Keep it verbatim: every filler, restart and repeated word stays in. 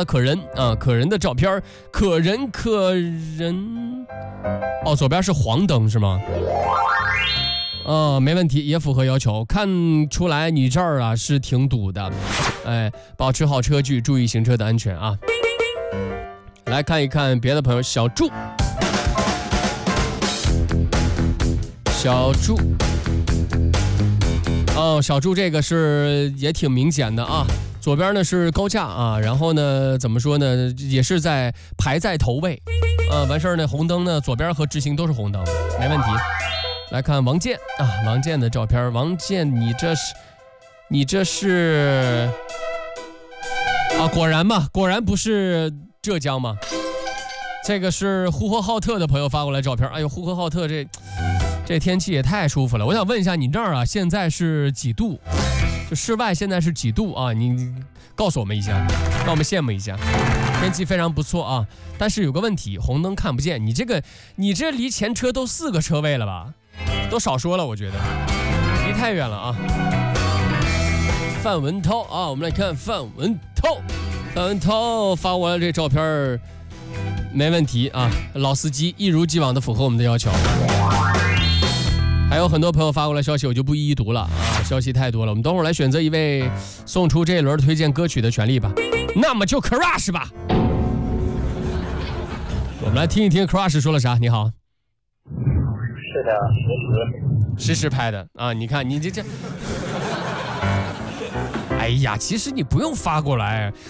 的可人啊，可人的照片，可人可人。哦，左边是黄灯是吗？哦，没问题，也符合要求。看出来你这儿啊是挺堵的，哎，保持好车距，注意行车的安全啊。来看一看别的朋友，小祝，小祝。哦，小柱这个是也挺明显的啊，左边呢是高架啊，然后呢怎么说呢，也是在排在头位，啊，完事儿呢红灯呢左边和直行都是红灯，没问题。来看王健啊，王健的照片，王健你这是你这是啊，果然嘛，果然不是浙江嘛，这个是呼和浩特的朋友发过来照片，哎呦，呼和浩特这。这天气也太舒服了，我想问一下你这儿啊，现在是几度？就室外现在是几度啊？你, 你告诉我们一下，让我们羡慕一下。天气非常不错啊，但是有个问题，红灯看不见。你这个，你这离前车都四个车位了吧？都少说了，我觉得离太远了啊。范文涛啊，我们来看范文涛，范文涛发过来这照片，没问题啊，老司机，一如既往的符合我们的要求。还有很多朋友发过来消息，我就不一一读了啊，消息太多了。我们等会儿来选择一位送出这一轮推荐歌曲的权利吧。那么就 Crush 吧，我们来听一听 Crush 说了啥。你好， 是的，实时实时拍的啊！你看你这这，哎呀，其实你不用发过来，